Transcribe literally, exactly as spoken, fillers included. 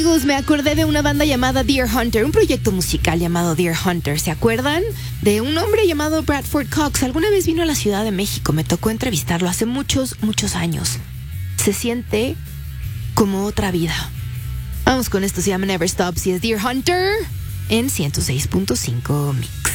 Amigos, me acordé de una banda llamada Deer Hunter, un proyecto musical llamado Deer Hunter. ¿Se acuerdan? De un hombre llamado Bradford Cox. Alguna vez vino a la Ciudad de México, me tocó entrevistarlo hace muchos, muchos años. Se siente como otra vida. Vamos con esto, se llama Never Stops y es Deer Hunter en ciento seis punto cinco Mix.